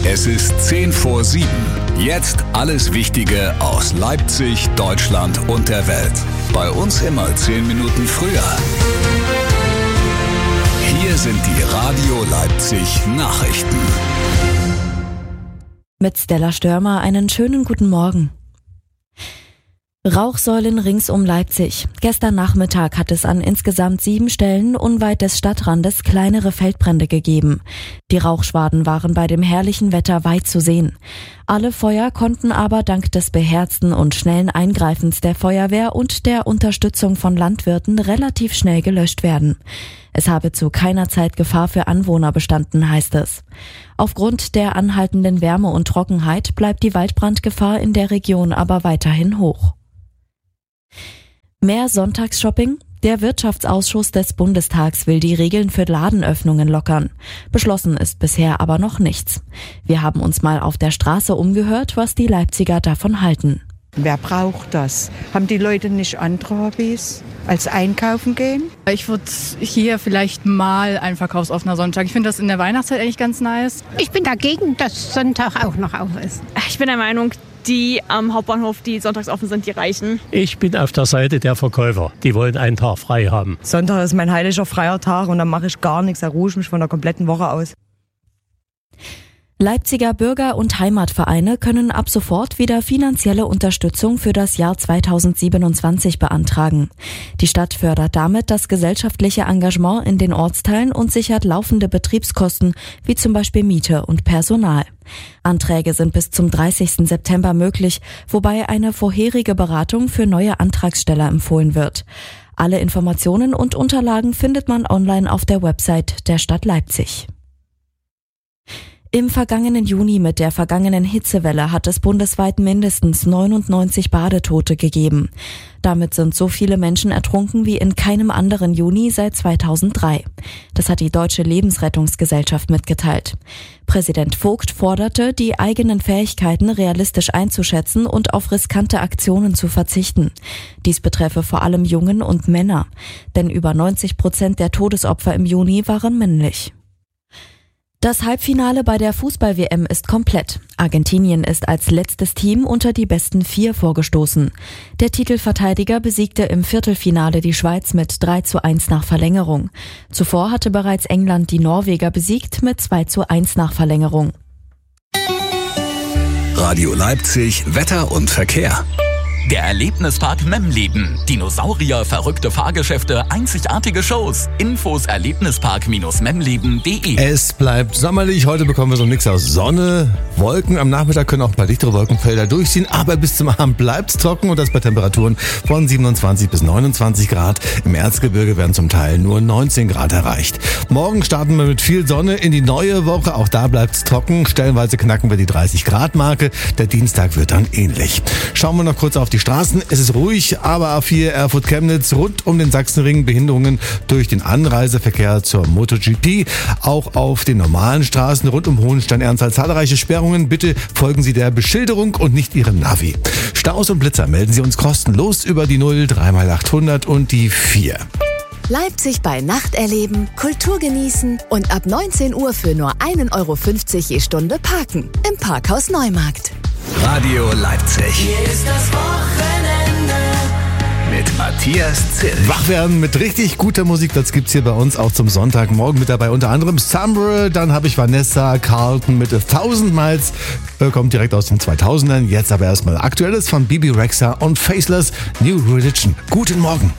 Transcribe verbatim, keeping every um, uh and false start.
Es ist zehn vor sieben. Jetzt alles Wichtige aus Leipzig, Deutschland und der Welt. Bei uns immer zehn Minuten früher. Hier sind die Radio Leipzig Nachrichten. Mit Stella Störmer einen schönen guten Morgen. Rauchsäulen rings um Leipzig. Gestern Nachmittag hat es an insgesamt sieben Stellen unweit des Stadtrandes kleinere Feldbrände gegeben. Die Rauchschwaden waren bei dem herrlichen Wetter weit zu sehen. Alle Feuer konnten aber dank des beherzten und schnellen Eingreifens der Feuerwehr und der Unterstützung von Landwirten relativ schnell gelöscht werden. Es habe zu keiner Zeit Gefahr für Anwohner bestanden, heißt es. Aufgrund der anhaltenden Wärme und Trockenheit bleibt die Waldbrandgefahr in der Region aber weiterhin hoch. Mehr Sonntagsshopping? Der Wirtschaftsausschuss des Bundestags will die Regeln für Ladenöffnungen lockern. Beschlossen ist bisher aber noch nichts. Wir haben uns mal auf der Straße umgehört, was die Leipziger davon halten. Wer braucht das? Haben die Leute nicht andere Hobbys als einkaufen gehen? Ich würde hier vielleicht mal ein verkaufsoffener Sonntag. Ich finde das in der Weihnachtszeit eigentlich ganz nice. Ich bin dagegen, dass Sonntag auch noch auf ist. Ich bin der Meinung, die am Hauptbahnhof, die sonntags offen sind, die reichen. Ich bin auf der Seite der Verkäufer. Die wollen einen Tag frei haben. Sonntag ist mein heiliger freier Tag und dann mache ich gar nichts. Da ruhe ich mich von der kompletten Woche aus. Leipziger Bürger- und Heimatvereine können ab sofort wieder finanzielle Unterstützung für das Jahr zweitausendsiebenundzwanzig beantragen. Die Stadt fördert damit das gesellschaftliche Engagement in den Ortsteilen und sichert laufende Betriebskosten, wie zum Beispiel Miete und Personal. Anträge sind bis zum dreißigsten September möglich, wobei eine vorherige Beratung für neue Antragsteller empfohlen wird. Alle Informationen und Unterlagen findet man online auf der Website der Stadt Leipzig. Im vergangenen Juni mit der vergangenen Hitzewelle hat es bundesweit mindestens neunundneunzig Badetote gegeben. Damit sind so viele Menschen ertrunken wie in keinem anderen Juni seit zweitausenddrei. Das hat die Deutsche Lebensrettungsgesellschaft mitgeteilt. Präsident Vogt forderte, die eigenen Fähigkeiten realistisch einzuschätzen und auf riskante Aktionen zu verzichten. Dies betreffe vor allem Jungen und Männer, denn über neunzig Prozent der Todesopfer im Juni waren männlich. Das Halbfinale bei der Fußball-W M ist komplett. Argentinien ist als letztes Team unter die besten vier vorgestoßen. Der Titelverteidiger besiegte im Viertelfinale die Schweiz mit drei zu eins nach Verlängerung. Zuvor hatte bereits England die Norweger besiegt mit zwei zu eins nach Verlängerung. Radio Leipzig, Wetter und Verkehr. Der Erlebnispark Memleben. Dinosaurier, verrückte Fahrgeschäfte, einzigartige Shows. Infos erlebnispark memleben punkt de. Es bleibt sommerlich. Heute bekommen wir so einen Mix aus Sonne, Wolken. Am Nachmittag können auch ein paar dichtere Wolkenfelder durchziehen. Aber bis zum Abend bleibt es trocken und das bei Temperaturen von siebenundzwanzig bis neunundzwanzig Grad. Im Erzgebirge werden zum Teil nur neunzehn Grad erreicht. Morgen starten wir mit viel Sonne in die neue Woche. Auch da bleibt es trocken. Stellenweise knacken wir die dreißig Grad Marke. Der Dienstag wird dann ähnlich. Schauen wir noch kurz auf die Die Straßen, es ist ruhig, aber A vier Erfurt-Chemnitz rund um den Sachsenring Behinderungen durch den Anreiseverkehr zur MotoGP. Auch auf den normalen Straßen rund um Hohenstein-Ernstthal zahlreiche Sperrungen. Bitte folgen Sie der Beschilderung und nicht Ihrem Navi. Staus und Blitzer melden Sie uns kostenlos über die null drei mal achthundert und die vier. Leipzig bei Nacht erleben, Kultur genießen und ab neunzehn Uhr für nur ein Euro fünfzig je Stunde parken im Parkhaus Neumarkt. Radio Leipzig. Hier ist das Wochenende mit Matthias Zill. Wach werden mit richtig guter Musik, das gibt's hier bei uns auch zum Sonntagmorgen mit dabei. Unter anderem Summer, dann habe ich Vanessa Carlton mit A Thousand Miles, äh, kommt direkt aus den zweitausendern. Jetzt aber erstmal Aktuelles von Bibi Rexha und Faceless, New Religion. Guten Morgen.